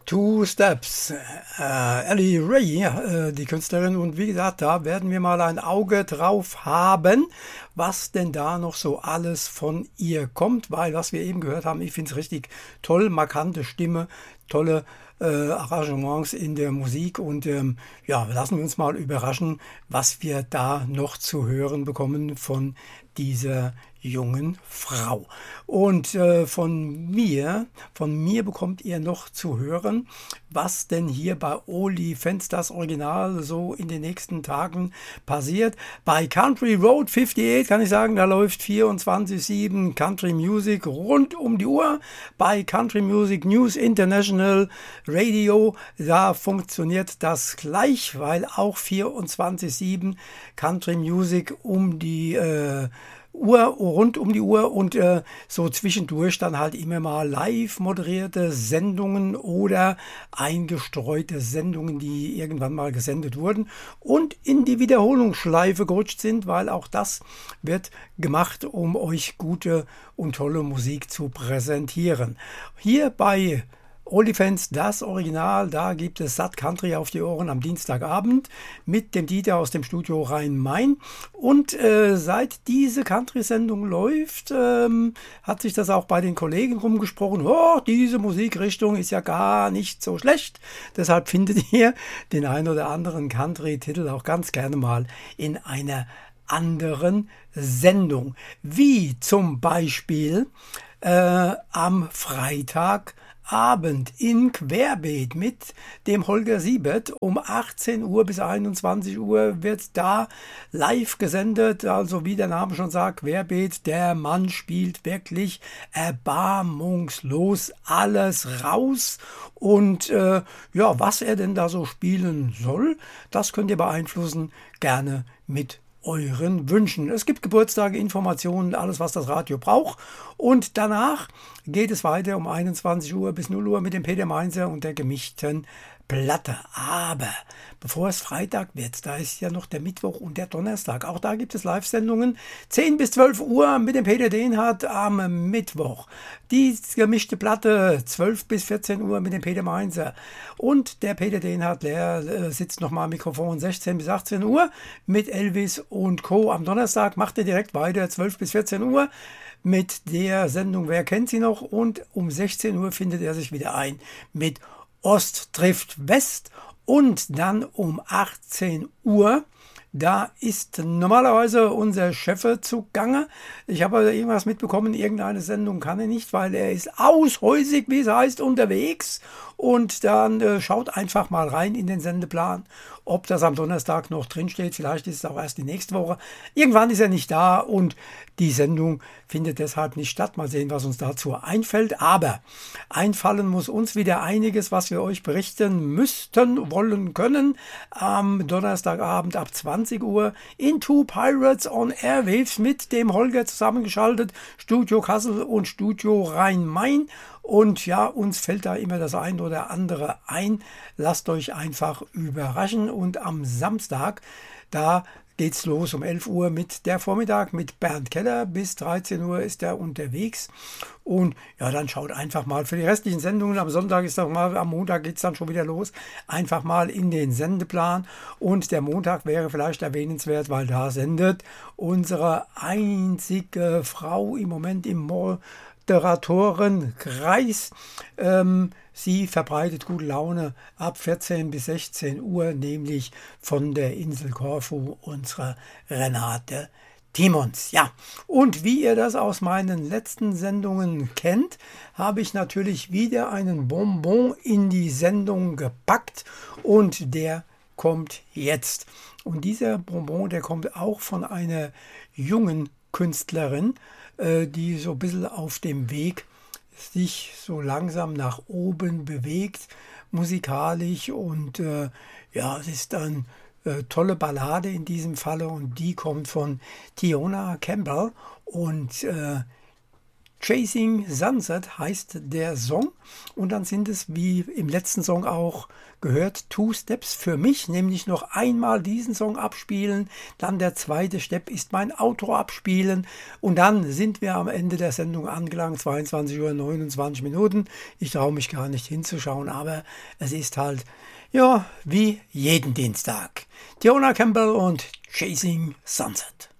Two Steps, Ellie Ray, die Künstlerin. Und wie gesagt, da werden wir mal ein Auge drauf haben, was denn da noch so alles von ihr kommt. Weil, was wir eben gehört haben, ich finde es richtig toll, markante Stimme, tolle Arrangements in der Musik. Und ja, lassen wir uns mal überraschen, was wir da noch zu hören bekommen von dieser jungen Frau. Und von mir bekommt ihr noch zu hören, was denn hier bei OnlyFans das Original so in den nächsten Tagen passiert. Bei Country Road 58 kann ich sagen, da läuft 24/7 Country Music rund um die Uhr. Bei Country Music News International Radio, da funktioniert das gleich, weil auch 24/7 Country Music um die rund um die Uhr und so zwischendurch dann halt immer mal live moderierte Sendungen oder eingestreute Sendungen, die irgendwann mal gesendet wurden und in die Wiederholungsschleife gerutscht sind, weil auch das wird gemacht, um euch gute und tolle Musik zu präsentieren. Hier bei OnlyFans, das Original, da gibt es satt Country auf die Ohren am Dienstagabend mit dem Dieter aus dem Studio Rhein-Main. Und seit diese Country-Sendung läuft, hat sich das auch bei den Kollegen rumgesprochen. Oh, diese Musikrichtung ist ja gar nicht so schlecht. Deshalb findet ihr den ein oder anderen Country-Titel auch ganz gerne mal in einer anderen Sendung. Wie zum Beispiel am Freitagabend in Querbeet mit dem Holger Siebert um 18 Uhr bis 21 Uhr wird da live gesendet. Also wie der Name schon sagt, Querbeet, der Mann spielt wirklich erbarmungslos alles raus. Und ja, was er denn da so spielen soll, das könnt ihr beeinflussen, gerne mit euren Wünschen. Es gibt Geburtstage, Informationen, alles, was das Radio braucht. Und danach geht es weiter um 21 Uhr bis 0 Uhr mit dem Peter Mainzer und der gemischten Platte. Aber bevor es Freitag wird, da ist ja noch der Mittwoch und der Donnerstag. Auch da gibt es Live-Sendungen. 10 bis 12 Uhr mit dem Peter Dehnhardt am Mittwoch. Die gemischte Platte 12 bis 14 Uhr mit dem Peter Mainzer. Und der Peter Dehnhardt, der sitzt nochmal am Mikrofon 16 bis 18 Uhr mit Elvis und Co. Am Donnerstag macht er direkt weiter 12 bis 14 Uhr mit der Sendung Wer kennt sie noch? Und um 16 Uhr findet er sich wieder ein mit Ost trifft West und dann um 18 Uhr, da ist normalerweise unser Chef zugange. Ich habe irgendwas mitbekommen, irgendeine Sendung kann er nicht, weil er ist aushäusig, wie es heißt, unterwegs. Und dann schaut einfach mal rein in den Sendeplan, ob das am Donnerstag noch drinsteht. Vielleicht ist es auch erst die nächste Woche. Irgendwann ist er nicht da und die Sendung findet deshalb nicht statt. Mal sehen, was uns dazu einfällt. Aber einfallen muss uns wieder einiges, was wir euch berichten müssten, wollen, können. Am Donnerstagabend ab 20 Uhr in Two Pirates on Airwaves mit dem Holger zusammengeschaltet. Studio Kassel und Studio Rhein-Main. Und ja, uns fällt da immer das ein oder andere ein. Lasst euch einfach überraschen. Und am Samstag, da geht's los um 11 Uhr mit der Vormittag mit Bernd Keller. Bis 13 Uhr ist er unterwegs. Und ja, dann schaut einfach mal für die restlichen Sendungen. Am Sonntag ist doch mal, am Montag geht's dann schon wieder los. Einfach mal in den Sendeplan. Und der Montag wäre vielleicht erwähnenswert, weil da sendet unsere einzige Frau im Moment im Moderatorenkreis. Sie verbreitet gute Laune ab 14 bis 16 Uhr, nämlich von der Insel Korfu, unsere Renate Timons. Ja, und wie ihr das aus meinen letzten Sendungen kennt, habe ich natürlich wieder einen Bonbon in die Sendung gepackt und der kommt jetzt. Und dieser Bonbon, der kommt auch von einer jungen Künstlerin, die so ein bisschen auf dem Weg sich so langsam nach oben bewegt, musikalisch und ja, es ist eine tolle Ballade in diesem Falle und die kommt von Tiona Campbell und Chasing Sunset heißt der Song und dann sind es, wie im letzten Song auch gehört, Two Steps für mich, nämlich noch einmal diesen Song abspielen, dann der zweite Step ist mein Outro abspielen und dann sind wir am Ende der Sendung angelangt, 22:29 Uhr. Ich traue mich gar nicht hinzuschauen, aber es ist halt, ja, wie jeden Dienstag. Fiona Campbell und Chasing Sunset.